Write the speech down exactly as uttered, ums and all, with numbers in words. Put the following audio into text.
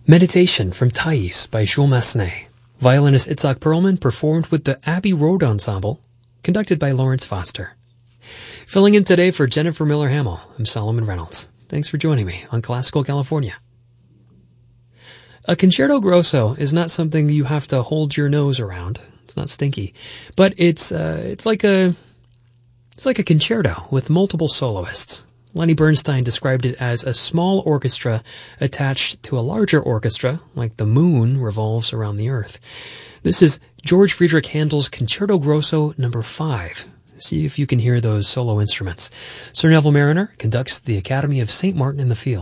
Meditation from Thais by Jules Massenet. Violinist Itzhak Perlman performed with the Abbey Road Ensemble, conducted by Lawrence Foster. Filling in today for Jennifer Miller-Hamill, I'm Solomon Reynolds. Thanks for joining me on Classical California. A concerto grosso is not something you have to hold your nose around. It's not stinky, but it's uh, it's like a it's like a concerto with multiple soloists. Lenny Bernstein described it as a small orchestra attached to a larger orchestra, like the moon revolves around the earth. This is George Friedrich Handel's Concerto Grosso number five. See if you can hear those solo instruments. Sir Neville Marriner conducts the Academy of Saint Martin in the Fields.